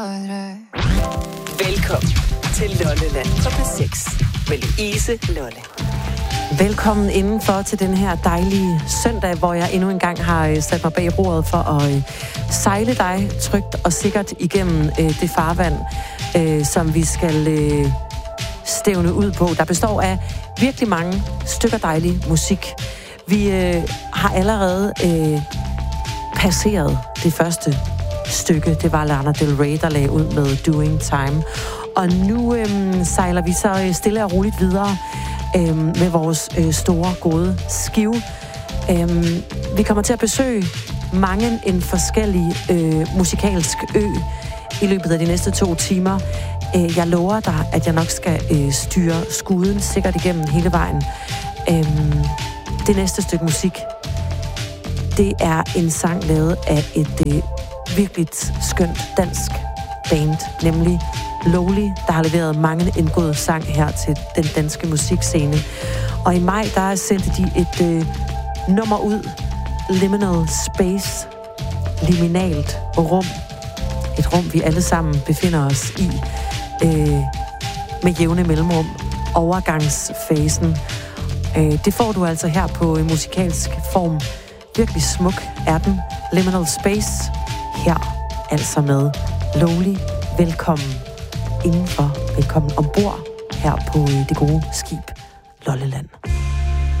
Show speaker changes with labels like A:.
A: Velkommen til Lolleland på P6 med Louise Lolle.
B: Velkommen indenfor til den her dejlige søndag, hvor jeg endnu en gang har sat mig bag roret for at sejle dig trygt og sikkert igennem det farvand, som vi skal stævne ud på. Der består af virkelig mange stykker dejlig musik. Vi har allerede passeret det første stykke. Det var Lana Del Rey, der lagde ud med Doing Time. Og nu sejler vi så stille og roligt videre med vores store, gode skive. Vi kommer til at besøge mange en forskellig musikalsk ø i løbet af de næste 2 timer. Jeg lover dig, at jeg nok skal styre skuden sikkert igennem hele vejen. Det næste stykke musik, det er en sang lavet af et virkelig skønt dansk band, nemlig Lowly, der har leveret mange en god sang her til den danske musikscene. Og i maj, der sendte de et nummer ud, Liminal Space, liminalt rum. Et rum, vi alle sammen befinder os i med jævne mellemrum. Overgangsfasen. Det får du altså her på musikalsk form. Virkelig smuk er den. Liminal Space. Her altså med Lowly. Velkommen indenfor. Velkommen ombord her på det gode skib Lolleland.